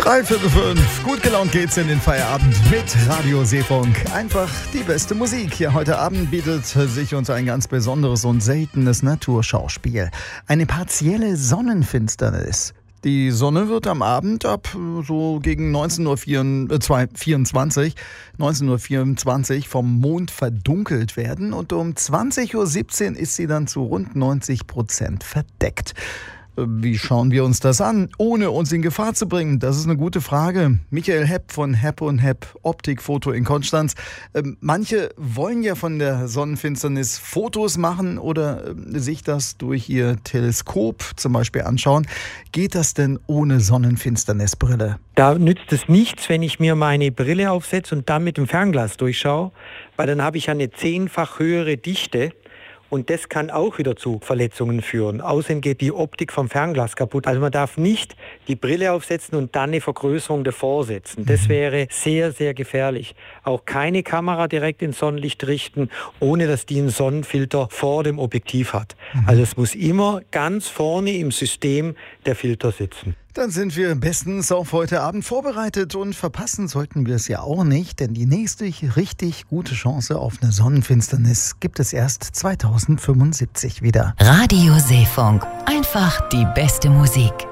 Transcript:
3:45. Gut gelaunt geht's in den Feierabend mit Radio Seefunk. Einfach die beste Musik. Hier heute Abend bietet sich uns ein ganz besonderes und seltenes Naturschauspiel. Eine partielle Sonnenfinsternis. Die Sonne wird am Abend ab so gegen 19:24 Uhr vom Mond verdunkelt werden und um 20:17 Uhr ist sie dann zu rund 90% verdeckt. Wie schauen wir uns das an, ohne uns in Gefahr zu bringen? Das ist eine gute Frage. Michael Hepp von Hepp & Hepp Optikfoto in Konstanz. Manche wollen ja von der Sonnenfinsternis Fotos machen oder sich das durch ihr Teleskop zum Beispiel anschauen. Geht das denn ohne Sonnenfinsternisbrille? Da nützt es nichts, wenn ich mir meine Brille aufsetze und dann mit dem Fernglas durchschaue, weil dann habe ich eine 10-fach höhere Dichte. Und das kann auch wieder zu Verletzungen führen. Außerdem geht die Optik vom Fernglas kaputt. Also man darf nicht die Brille aufsetzen und dann eine Vergrößerung davor setzen. Das wäre sehr, sehr gefährlich. Auch keine Kamera direkt ins Sonnenlicht richten, ohne dass die einen Sonnenfilter vor dem Objektiv hat. Also es muss immer ganz vorne im System der Filter sitzen. Dann sind wir bestens auf heute Abend vorbereitet und verpassen sollten wir es ja auch nicht, denn die nächste richtig gute Chance auf eine Sonnenfinsternis gibt es erst 2075 wieder. Radio Seefunk. Einfach die beste Musik.